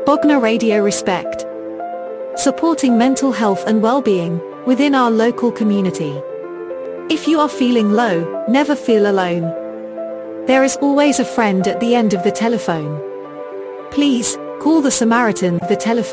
Bogna Radio Respect. Supporting mental health and well-being within our local community. If you are feeling low, never feel alone. There is always a friend at the end of the telephone. Please, call the Samaritan, the telephone.